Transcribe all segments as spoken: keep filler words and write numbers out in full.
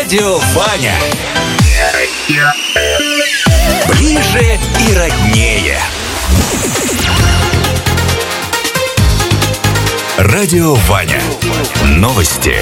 Радио Ваня. Ближе и роднее. Радио Ваня. Новости.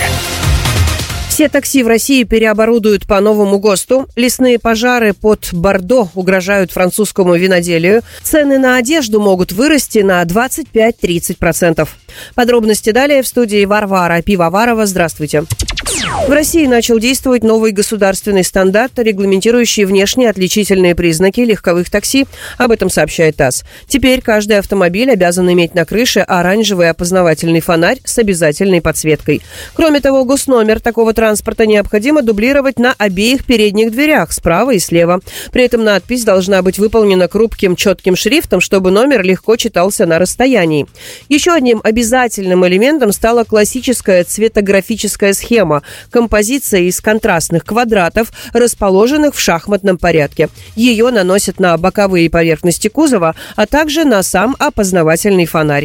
Все такси в России переоборудуют по новому ГОСТу. Лесные пожары под Бордо угрожают французскому виноделию. Цены на одежду могут вырасти на двадцать пять - тридцать процентов. Подробности далее в студии Варвара Пивоварова. Здравствуйте. В России начал действовать новый государственный стандарт, регламентирующий внешние отличительные признаки легковых такси. Об этом сообщает ТАСС. Теперь каждый автомобиль обязан иметь на крыше оранжевый опознавательный фонарь с обязательной подсветкой. Кроме того, госномер такого транспорта необходимо дублировать на обеих передних дверях, справа и слева. При этом надпись должна быть выполнена крупным четким шрифтом, чтобы номер легко читался на расстоянии. Еще одним обязательным элементом стала классическая цветографическая схема – композиция из контрастных квадратов, расположенных в шахматном порядке. Ее наносят на боковые поверхности кузова, а также на сам опознавательный фонарь.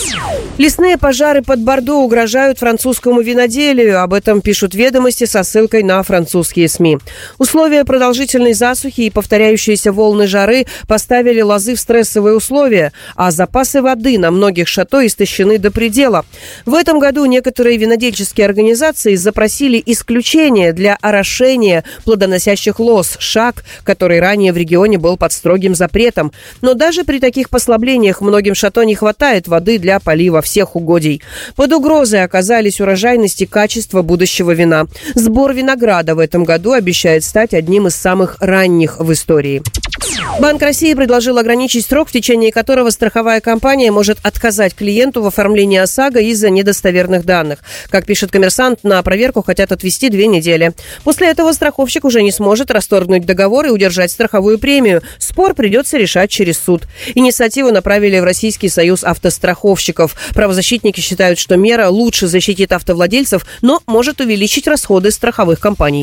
Лесные пожары под Бордо угрожают французскому виноделию. Об этом пишут «Ведомости» со ссылкой на французские СМИ. Условия продолжительной засухи и повторяющиеся волны жары поставили лозы в стрессовые условия, а запасы воды на многих шато истощены до предела. В этом году некоторые винодельческие организации запросили исключение для орошения плодоносящих лоз, шаг, который ранее в регионе был под строгим запретом. Но даже при таких послаблениях многим шато не хватает воды для полива всех угодий. Под угрозой оказались урожайность и качество будущего вина. Сбор винограда в этом году обещает стать одним из самых ранних в истории. Банк России предложил ограничить срок, в течение которого страховая компания может отказать клиенту в оформлении ОСАГО из-за недостоверных данных. Как пишет «Коммерсант», на проверку хотят отвести две недели. После этого страховщик уже не сможет расторгнуть договор и удержать страховую премию. Спор придется решать через суд. Инициативу направили в Российский союз автостраховщиков. Правозащитники считают, что мера лучше защитит автовладельцев, но может увеличить расходы страховых компаний.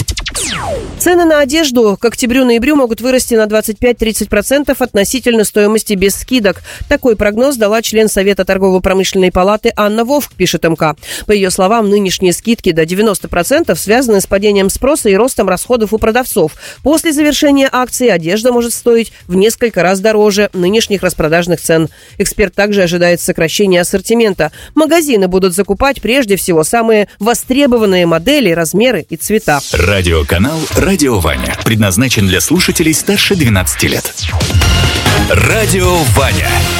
Цены на одежду к октябрю-ноябрю могут вырасти на двадцать пять - тридцать процентов относительно стоимости без скидок. Такой прогноз дала член Совета торгово-промышленной палаты Анна Вовк, пишет МК. По ее словам, нынешние скидки до девяноста процентов связаны с падением спроса и ростом расходов у продавцов. После завершения акции одежда может стоить в несколько раз дороже нынешних распродажных цен. Эксперт также ожидает сокращения ассортимента. Магазины будут закупать прежде всего самые востребованные модели, размеры и цвета. Радиоканал «Радио Ваня» предназначен для слушателей старше двенадцати лет. Радио Ваня.